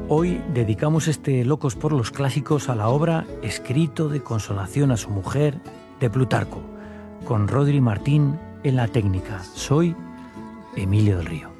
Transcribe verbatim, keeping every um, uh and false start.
Hoy dedicamos este Locos por los Clásicos a la obra Escrito de consolación a su mujer de Plutarco, con Rodri Martín en la técnica. Soy Emilio del Río.